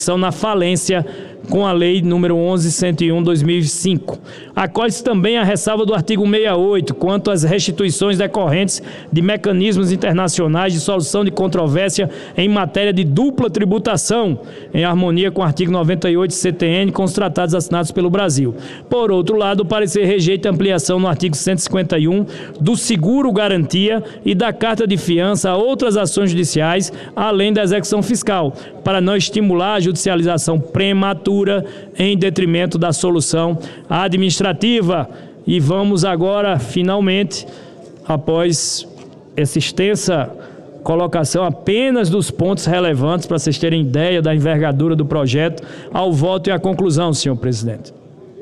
na falência com a Lei nº 11.101/2005. Acolhe-se também a ressalva do artigo 68, quanto às restituições decorrentes de mecanismos internacionais de solução de controvérsia em matéria de dupla tributação, em harmonia com o artigo 98 CTN, com os tratados assinados pelo Brasil. Por outro lado, o parecer rejeita a ampliação no artigo 151 do seguro-garantia e da carta de fiança a outras ações judiciais, além da execução fiscal, para não estimular a judicialização prematura em detrimento da solução administrativa. E vamos agora, finalmente, após essa extensa colocação apenas dos pontos relevantes, para vocês terem ideia da envergadura do projeto, ao voto e à conclusão, senhor presidente.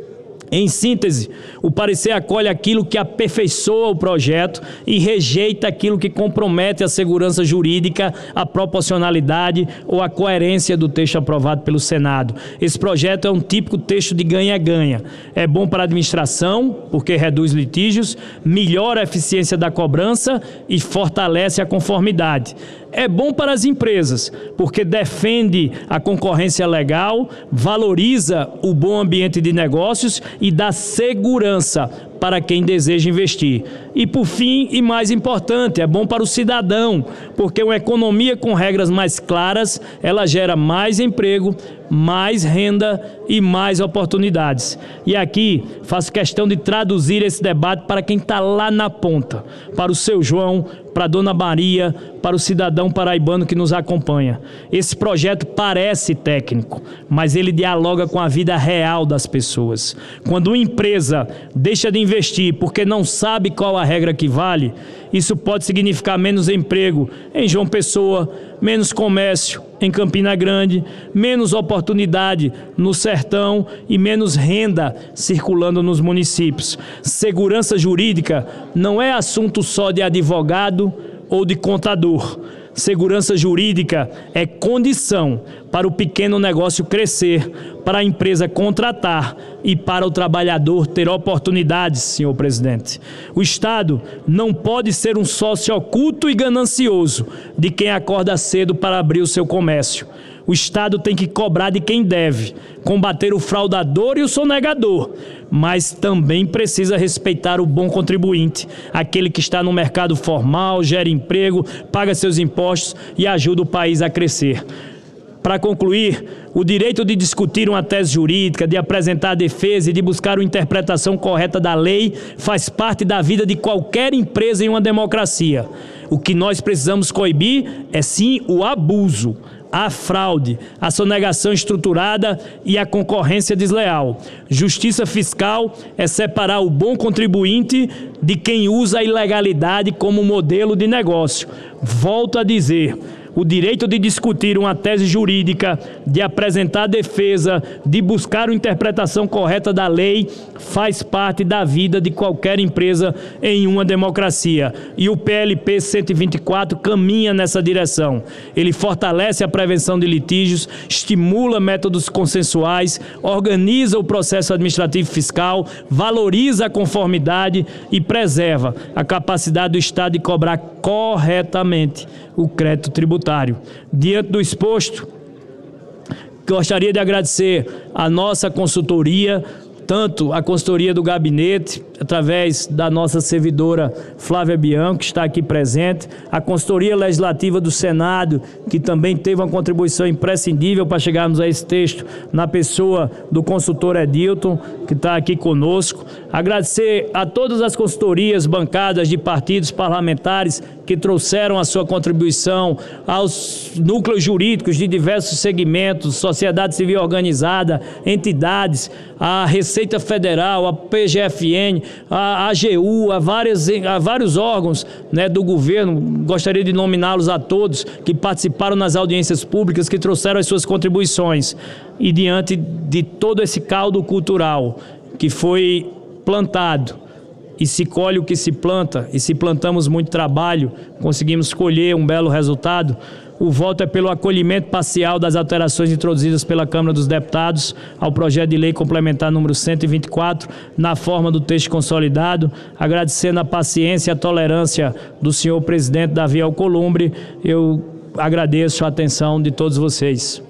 Em síntese, o parecer acolhe aquilo que aperfeiçoa o projeto e rejeita aquilo que compromete a segurança jurídica, a proporcionalidade ou a coerência do texto aprovado pelo Senado. Esse projeto é um típico texto de ganha-ganha. É bom para a administração, porque reduz litígios, melhora a eficiência da cobrança e fortalece a conformidade. É bom para as empresas, porque defende a concorrência legal, valoriza o bom ambiente de negócios e dá segurança para quem deseja investir. E por fim, e mais importante, é bom para o cidadão, porque uma economia com regras mais claras, ela gera mais emprego, mais renda e mais oportunidades. E aqui faço questão de traduzir esse debate para quem está lá na ponta, para o seu João, para a dona Maria, para o cidadão paraibano que nos acompanha. Esse projeto parece técnico, mas ele dialoga com a vida real das pessoas. Quando uma empresa deixa de investir porque não sabe qual a regra que vale, isso pode significar menos emprego em João Pessoa, menos comércio em Campina Grande, menos oportunidade no sertão e menos renda circulando nos municípios. Segurança jurídica não é assunto só de advogado ou de contador. Segurança jurídica é condição para o pequeno negócio crescer, para a empresa contratar e para o trabalhador ter oportunidades, senhor presidente. O Estado não pode ser um sócio oculto e ganancioso de quem acorda cedo para abrir o seu comércio. O Estado tem que cobrar de quem deve, combater o fraudador e o sonegador, mas também precisa respeitar o bom contribuinte, aquele que está no mercado formal, gera emprego, paga seus impostos e ajuda o país a crescer. Para concluir, o direito de discutir uma tese jurídica, de apresentar a defesa e de buscar uma interpretação correta da lei faz parte da vida de qualquer empresa em uma democracia. O que nós precisamos coibir é sim o abuso, a fraude, a sonegação estruturada e a concorrência desleal. Justiça fiscal é separar o bom contribuinte de quem usa a ilegalidade como modelo de negócio. Volto a dizer, o direito de discutir uma tese jurídica, de apresentar defesa, de buscar uma interpretação correta da lei, faz parte da vida de qualquer empresa em uma democracia. E o PLP 124 caminha nessa direção. Ele fortalece a prevenção de litígios, estimula métodos consensuais, organiza o processo administrativo fiscal, valoriza a conformidade e preserva a capacidade do Estado de cobrar corretamente o crédito tributário. Diante do exposto, gostaria de agradecer a nossa consultoria, tanto a consultoria do gabinete, através da nossa servidora Flávia Bianco, que está aqui presente, a consultoria legislativa do Senado, que também teve uma contribuição imprescindível para chegarmos a esse texto, na pessoa do consultor Edilton, que está aqui conosco. Agradecer a todas as consultorias bancadas de partidos parlamentares que trouxeram a sua contribuição, aos núcleos jurídicos de diversos segmentos, sociedade civil organizada, entidades, a Receita Federal, a PGFN, a AGU, a vários órgãos, né, do governo. Gostaria de nominá-los a todos que participaram nas audiências públicas, que trouxeram as suas contribuições. E diante de todo esse caldo cultural que foi plantado, e se colhe o que se planta, e se plantamos muito trabalho, conseguimos colher um belo resultado. O voto é pelo acolhimento parcial das alterações introduzidas pela Câmara dos Deputados ao projeto de lei complementar número 124, na forma do texto consolidado. Agradecendo a paciência e a tolerância do senhor presidente Davi Alcolumbre, eu agradeço a atenção de todos vocês.